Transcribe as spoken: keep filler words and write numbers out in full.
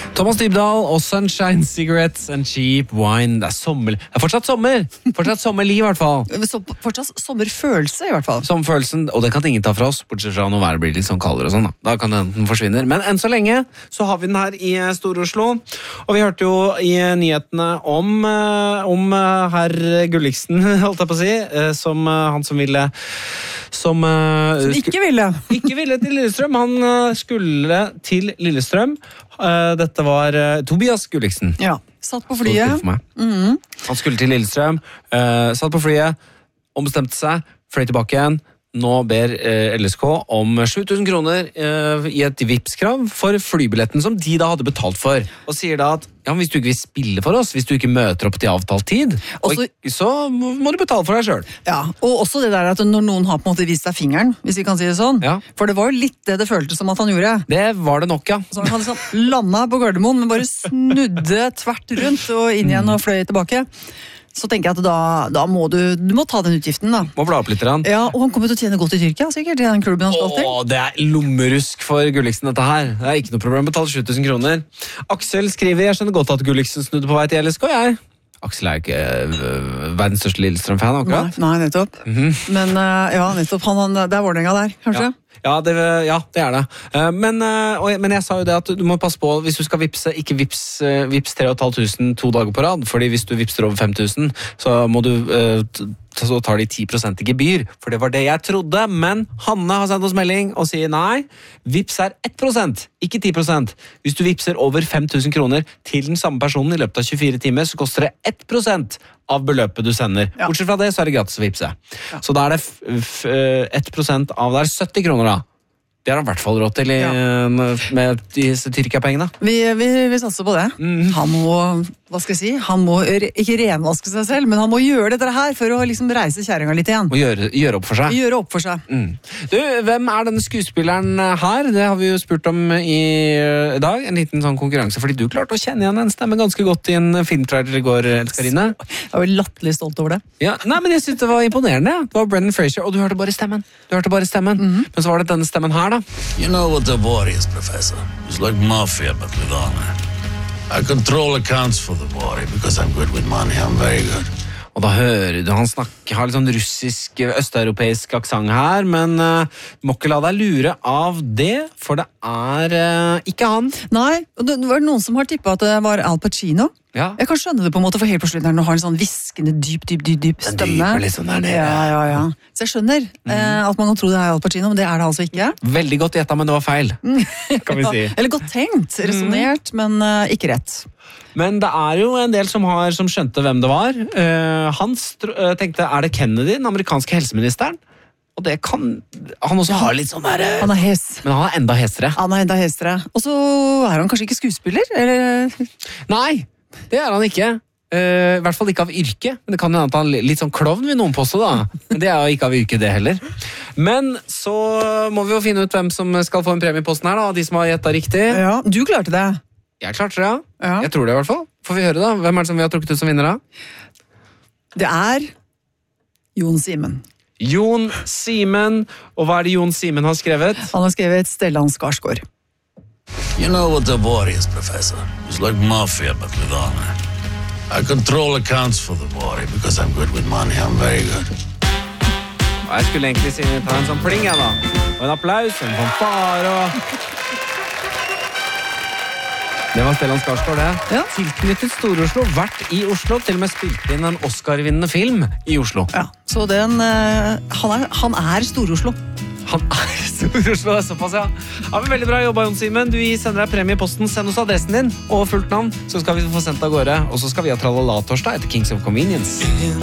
Thomas Dybdahl og Sunshine Cigarettes and Cheap Wine. Det er sommer. Det er fortsatt sommer. Fortsatt sommerliv i hvert fall. Så, fortsatt sommerfølelse i hvert fall. Sommerfølelsen, og det kan ingen ta fra oss, bortsett fra når været blir litt sånn kaldere og sånn. Da, da kan den forsvinne. Men enn så lenge så har vi den her i Stor-Oslo. Og vi hørte jo i nyhetene om, om herr Gulliksen, holdt jeg på å si, som han som ville Som, uh, som ikke ville. Ikke ville til Lillestrøm. Han uh, skulle til Lillestrøm. Uh, dette var uh, Tobias Gulliksen. Ja, satt på flyet. Mm. Han skulle til Lillestrøm, uh, satt på flyet, ombestemte seg, fløy tilbake igjen. Nå ber uh, L S K om sju tusen kroner uh, i et Vipps-krav for flybilletten som de da hadde betalt for. Og sier da at ja, hvis du ikke vil spille for oss, hvis du ikke møter opp til avtalt tid, også, og, så må du betale for deg selv. Ja, og også det der at når noen har på en måte vist deg fingeren, hvis vi kan si det sånn. Ja. For det var jo litt det det føltes som at han gjorde. Det var det nok, ja. Så han liksom landet på Gardermoen, men bare snudde tvert rundt og inn igjen og fløy tilbake. Så tenker jeg at da, da må du, du må ta den utgiften da. Må bla opp litt. Rann. Ja, og han kommer til å tjene godt i Tyrkia, sikkert, i den klubben han skal til. Åh, det er lommerusk for Gulliksen dette her. Det er ikke noe problem å betale sju tusen kroner. Aksel skriver, jeg skjønner godt at Gulliksen snudde på vei til L S K, jeg. Aksel er jo ikke uh, verdens største Lillestrøm-fan, akkurat. Nei, nei nettopp. Mm-hmm. Men uh, ja, nettopp, han, han, det er Vålerenga der, kanskje? Ja. Ja det, ja, det er det. Uh, men, uh, og, men jeg sa jo det at du må passe på, hvis du skal vipse, ikke vips, uh, vips tre tusen fem hundre to dager på rad, fordi hvis du vipser over fem tusen, så må du uh, så tar de ti prosent i gebyr, for det var det jeg trodde, men Hanne har sendt oss melding og sier nei, vips er ett prosent, ikke ti prosent. Hvis du vipser over fem tusen kroner til den samme personen i løpet av tjuefire timer, så koster det ett prosent av beløpet du sender. Ja. Bortsett fra det, så er det gratis å vipse. Ja. Så da er det ett prosent av det er sytti kroner da. Det har han i hvert fall råd til i, ja. med disse Tyrkia-pengene. Vi, vi, vi satser på det. Mm. Han må, hva skal jeg si, han må ikke renvaske seg selv, men han må gjøre dette her for å liksom reise kjæringa litt igjen. Må gjøre, gjøre opp for seg. Gjøre opp for seg. Mm. Du, hvem er denne skuespilleren her? Det har vi jo spurt om i dag. En liten sånn konkurranse, fordi du klarte å kjenne igjen en stemme ganske godt i en filmtrailer i går, Elskarine. Jeg var latterlig stolt over det. Ja, nei, men jeg synes det var imponerende. Det var Brendan Fraser, og du hørte bare stemmen. Du hørte bare stemmen. Mm-hmm. Men så var det denne stemmen her, da. You know what the war is, Professor? It's like mafia, but with honor. I control accounts for the war because I'm good with money. I'm very good. Og da hører du han snakke, har litt sånn russisk, østeuropeisk aksent her, men uh, må ikke la deg lure av det, for det er uh, ikke han. Nei, og det var noen som har tippet at det var Al Pacino. Ja. Jeg kan skjønne det på en måte, for helt på slutten her, når han har en sånn viskende, dyp, dyp, dyp, dyp stemme. Den dyper liksom der nede. Ja, ja, ja. Så jeg skjønner mm. eh, at man kan tro det er Al Pacino, men det er det altså ikke. Veldig godt gjettet, men det var feil, kan vi si. Eller godt tenkt, resonert, mm. men uh, ikke rett. Men det er jo en del som, har, som skjønte hvem det var. Uh, han uh, tenkte, er det Kennedy, den amerikanske helseministeren? Og det kan han også har litt sånn der... Han er hes. Men han er enda hesere. Han er enda hesere. Og så er han kanskje ikke skuespiller, eller? Nei, det er han ikke. Uh, I hvert fall ikke av yrke. Men det kan jo han litt sånn klovn vil noen påstå da. Men det er jo ikke av yrke det heller. Men så må vi jo finne ut hvem som skal få en premie i posten her da, de som har gjettet riktig. Ja, du klarte det. Jeg klarte det, ja. ja. Jeg tror det i hvert fall. Får vi høre da. Hvem er det som vi har trukket ut som vinner da? Det er Jon Simen. Jon Simen. Og hva er det Jon Simen har skrevet? Han har skrevet Stellan Skarsgård. You know what the war is, Professor? It's like mafia, but with honor. I control accounts for the war because I'm good with money. I'm very good. Jeg skulle egentlig si ta en sånn pling, ja da. Og en applaus, en fanfare og... Det var Stellan Skarsgård, det. Ja. Tilknyttet Stor-Oslo, vært i Oslo, til og med spilt inn en Oscar-vinnende film i Oslo. Ja, så den, uh, han er, han er Stor-Oslo. Han er Stor-Oslo, det er såpass, ja. Ja, men veldig bra jobba, Jon Simen. Du sender deg premie i posten, send oss adressen din og fullt navn, så skal vi få sendt av gårde. Og så skal vi ha tralala-torsdag etter Kings of Convenience.